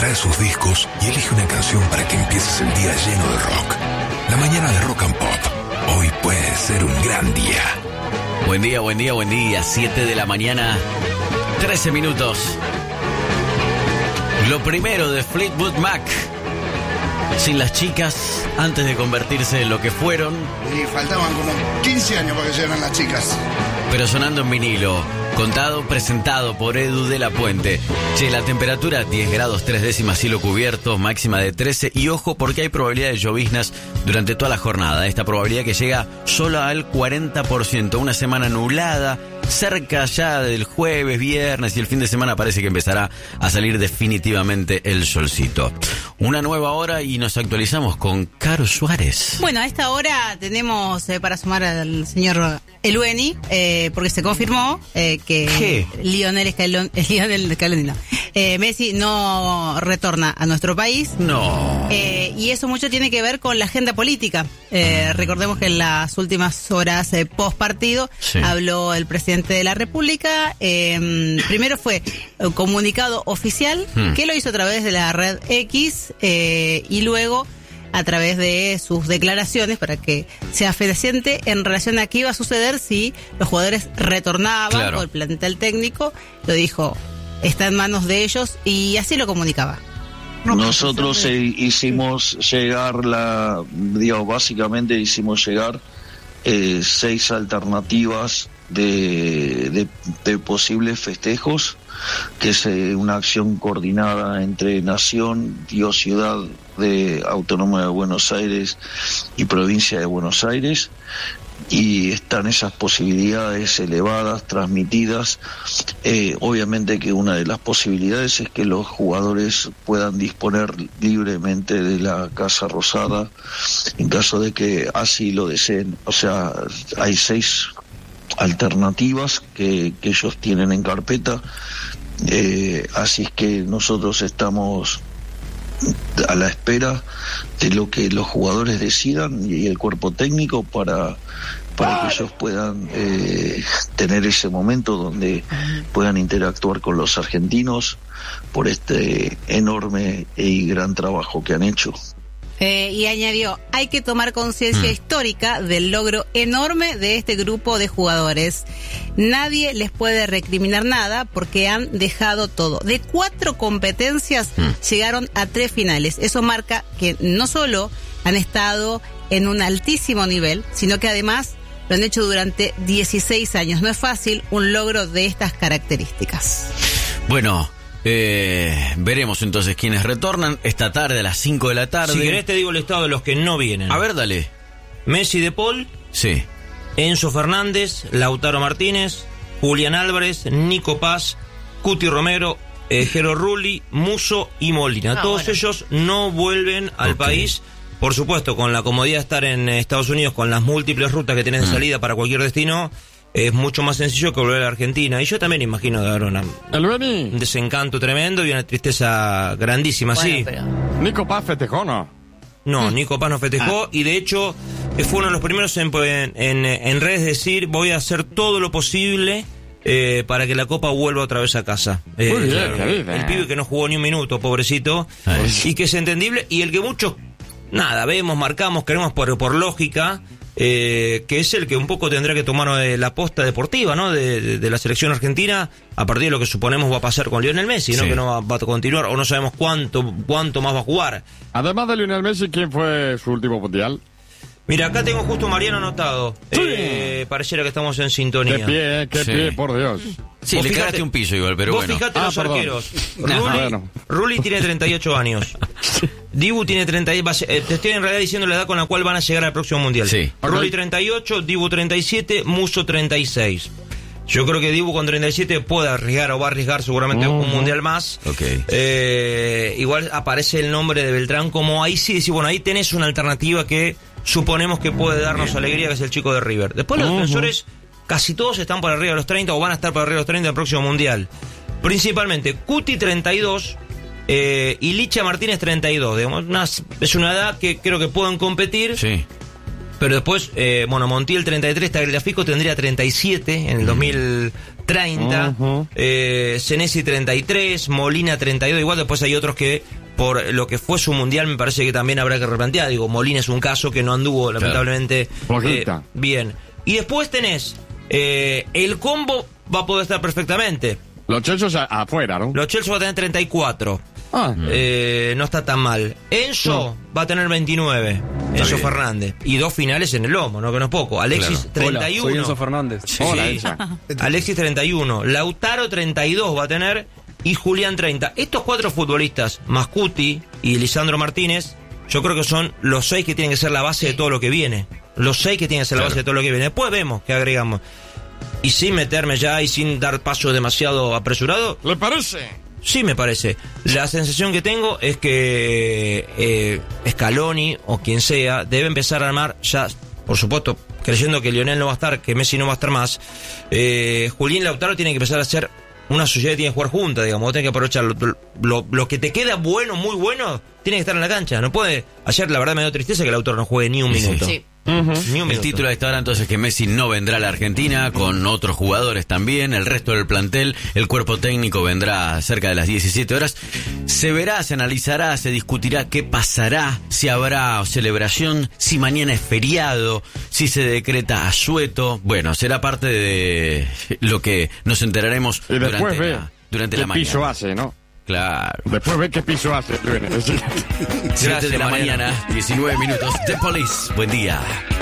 trae sus discos y elige una canción para que empieces el día lleno de rock. La mañana de Rock and Pop. Hoy puede ser un gran día. Buen día, buen día, buen día. 7 de la mañana, 13 minutos. Lo primero de Fleetwood Mac. Sin las chicas, antes de convertirse en lo que fueron. Y faltaban como 15 años para que llegaran las chicas. Pero sonando en vinilo. Contado, presentado por Edu de la Puente. Che, la temperatura 10 grados 3 décimas, cielo cubierto, máxima de 13. Y ojo porque hay probabilidad de lloviznas durante toda la jornada. Esta probabilidad que llega solo al 40%. Una semana nublada, cerca ya del jueves, viernes y el fin de semana parece que empezará a salir definitivamente el solcito. Una nueva hora y nos actualizamos con Caro Suárez. Bueno, a esta hora tenemos para sumar al señor Elueni, porque se confirmó que Lionel Scaloni no. Messi no retorna a nuestro país. No. Y eso mucho tiene que ver con la agenda política. Recordemos que en las últimas horas post partido habló el presidente de la República. Primero fue un comunicado oficial que lo hizo a través de la red X y luego a través de sus declaraciones para que sea fehaciente en relación a qué iba a suceder si los jugadores retornaban o el plantel técnico. Lo dijo, está en manos de ellos y así lo comunicaba. Nosotros hicimos llegar básicamente hicimos llegar 6 alternativas de posibles festejos, que es una acción coordinada entre Nación, Ciudad Autónoma de Buenos Aires y Provincia de Buenos Aires, y están esas posibilidades elevadas, transmitidas. Obviamente que una de las posibilidades es que los jugadores puedan disponer libremente de la Casa Rosada en caso de que así lo deseen. O sea, hay 6 alternativas que ellos tienen en carpeta, así es que nosotros estamos a la espera de lo que los jugadores decidan y el cuerpo técnico para que ellos puedan tener ese momento donde puedan interactuar con los argentinos por este enorme y gran trabajo que han hecho. Y añadió, hay que tomar conciencia histórica del logro enorme de este grupo de jugadores. Nadie les puede recriminar nada porque han dejado todo. De 4 competencias llegaron a 3 finales. Eso marca que no solo han estado en un altísimo nivel, sino que además lo han hecho durante 16 años. No es fácil un logro de estas características. Bueno, veremos entonces quiénes retornan esta tarde a las 5 de la tarde. Si querés te digo el estado de los que no vienen. A ver, dale. Messi, De Paul, sí. Enzo Fernández, Lautaro Martínez, Julián Álvarez, Nico Paz, Cuti Romero, Jero Rulli, Musso y Molina. Todos ellos no vuelven al país. Por supuesto, con la comodidad de estar en Estados Unidos, con las múltiples rutas que tenés de salida para cualquier destino, es mucho más sencillo que volver a la Argentina. Y yo también imagino de haber un desencanto tremendo y una tristeza grandísima, sí. Pero... ¿Nico Paz festejó, no? No, Nico Paz no festejó y de hecho fue uno de los primeros en redes decir, voy a hacer todo lo posible para que la Copa vuelva otra vez a casa. El pibe que no jugó ni un minuto, pobrecito, y que es entendible, y el que muchos, vemos, marcamos, queremos por lógica, que es el que un poco tendrá que tomar la posta deportiva, ¿no? De la selección argentina, a partir de lo que suponemos va a pasar con Lionel Messi, ¿no? Que no va a continuar, o no sabemos cuánto más va a jugar. Además de Lionel Messi, ¿quién fue su último mundial? Mira, acá tengo justo Mariano anotado. Pareciera que estamos en sintonía. Qué pie, por Dios. Sí, le cagaste un piso igual, pero bueno. Vos fijate los arqueros. Rulli tiene 38 años. Dibu tiene 38. Te estoy en realidad diciendo la edad con la cual van a llegar al próximo mundial. Sí. Rulli 38, Dibu 37, Musso 36. Yo creo que Dibu con 37 puede arriesgar o va a arriesgar seguramente un mundial más. Igual aparece el nombre de Beltrán como ahí sí, bueno, ahí tenés una alternativa que suponemos que puede darnos alegría, que es el chico de River. Después los defensores casi todos están por arriba de los 30 o van a estar por arriba de los 30 en el próximo mundial. Principalmente Cuti 32 y Licha Martínez 32. Digamos, es una edad que creo que pueden competir. Sí. Pero después, Montiel 33, Tagliafico tendría 37 en el 2030, Senesi 33, Molina 32, igual después hay otros que por lo que fue su mundial, me parece que también habrá que replantear. Digo, Molina es un caso que no anduvo, lamentablemente, bien. Y después tenés, el combo va a poder estar perfectamente. Los Chelsea afuera, ¿no? Los Chelsea va a tener 34. No está tan mal. Enzo va a tener 29. Enzo Fernández. Y 2 finales en el lomo, ¿no? Que no es poco. Alexis, 31. Hola, soy Enzo Fernández. Sí. Alexis, 31. Lautaro, 32 va a tener. Y Julián, 30. Estos 4 futbolistas, Mascuti y Lisandro Martínez, yo creo que son los 6 que tienen que ser la base de todo lo que viene. Los 6 que tienen que ser la base de todo lo que viene. Después vemos qué agregamos. Y sin meterme ya y sin dar paso demasiado apresurado. ¿Le parece? Sí, me parece. La sensación que tengo es que Scaloni o quien sea debe empezar a armar ya, por supuesto, creyendo que Lionel no va a estar, que Messi no va a estar más. Julián y Lautaro tienen que empezar a hacer una sociedad que tiene que jugar juntas, digamos. Vos tenés que aprovechar lo que te queda bueno, muy bueno, tiene que estar en la cancha. No puede. Ayer, la verdad, me dio tristeza que Lautaro no juegue ni un minuto. Sí. El título de esta hora entonces que Messi no vendrá a la Argentina, con otros jugadores también, el resto del plantel, el cuerpo técnico vendrá cerca de las 17 horas. Se verá, se analizará, se discutirá qué pasará, si habrá celebración, si mañana es feriado, si se decreta asueto. Bueno, será parte de lo que nos enteraremos y después durante la mañana. ¿Qué piso hace, no? Claro. Después ve qué piso hace. 7 de la mañana, 19 minutos. The Police. Buen día.